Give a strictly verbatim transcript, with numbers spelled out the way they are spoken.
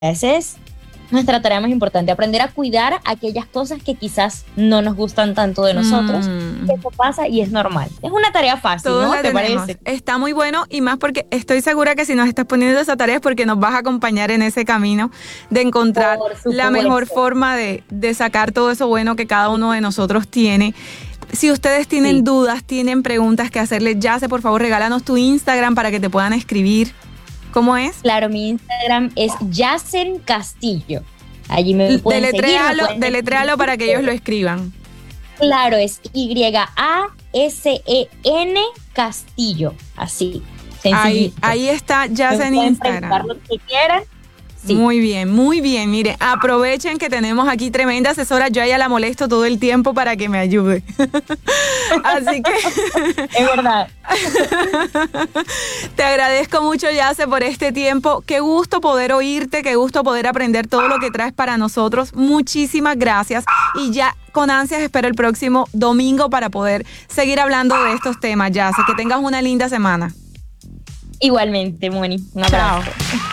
Esa es nuestra tarea más importante, aprender a cuidar aquellas cosas que quizás no nos gustan tanto de nosotros. Mm. Eso pasa y es normal. Es una tarea fácil, Todos ¿no? la ¿Te tenemos. parece? Está muy bueno y más porque estoy segura que si nos estás poniendo esa tarea es porque nos vas a acompañar en ese camino de encontrar la mejor forma de, de sacar todo eso bueno que cada uno de nosotros tiene. Si ustedes tienen sí. dudas, tienen preguntas que hacerle, Yace, por favor, regálanos tu Instagram para que te puedan escribir. ¿Cómo es? Claro, mi Instagram es Yacen Castillo. Allí me pueden deletréalo, seguir. Deletréalo para que ellos lo escriban. Claro, es Y A S E N Castillo. Así, ahí, ahí está Yacen en Instagram. Lo que quieran. Sí. Muy bien, muy bien. Mire, aprovechen que tenemos aquí tremenda asesora. Yo a ella la molesto todo el tiempo para que me ayude. Así que... Es verdad. Te agradezco mucho, Yace, por este tiempo. Qué gusto poder oírte, qué gusto poder aprender todo lo que traes para nosotros. Muchísimas gracias. Y ya con ansias espero el próximo domingo para poder seguir hablando de estos temas, Yace. Que tengas una linda semana. Igualmente, Moni. Un abrazo. Chao.